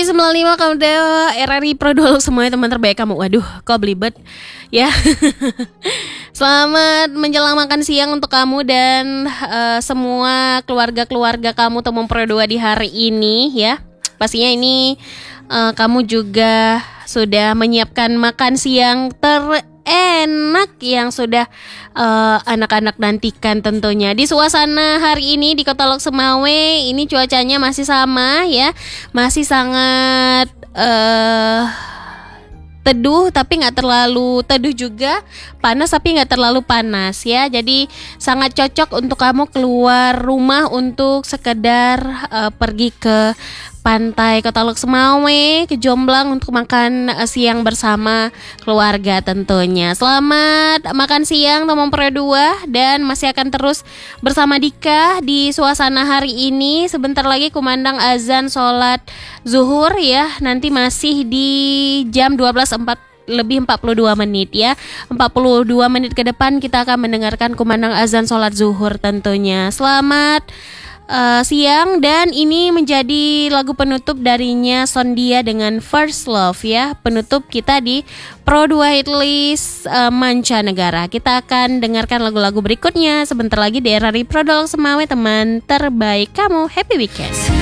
95 kamu RRI Pro dulu semuanya teman terbaik kamu. Waduh, kok belibet ya. Selamat menjelang makan siang untuk kamu dan semua keluarga-keluarga kamu Teman Pro 2 di hari ini ya. Pastinya ini kamu juga sudah menyiapkan makan siang terenak yang sudah anak-anak nantikan tentunya. Di suasana hari ini di Kota Lok Semawe ini cuacanya masih sama ya, masih sangat teduh tapi nggak terlalu teduh juga, panas tapi nggak terlalu panas ya. Jadi sangat cocok untuk kamu keluar rumah untuk sekedar pergi ke pantai Kota Lok Semawe, ke Jomblang untuk makan siang bersama keluarga tentunya. Selamat makan siang Teman Pro 2 dan masih akan terus bersama Dika di suasana hari ini. Sebentar lagi kumandang azan sholat zuhur ya. Nanti masih di jam 12.42 menit ya. 42 menit ke depan kita akan mendengarkan kumandang azan sholat zuhur tentunya. Selamat siang, dan ini menjadi lagu penutup darinya Sondia dengan First Love ya. Penutup kita di Pro 2 Hitlist mancanegara. Kita akan dengarkan lagu-lagu berikutnya sebentar lagi di RRI Pro Dua Semawe, teman terbaik kamu. Happy weekend.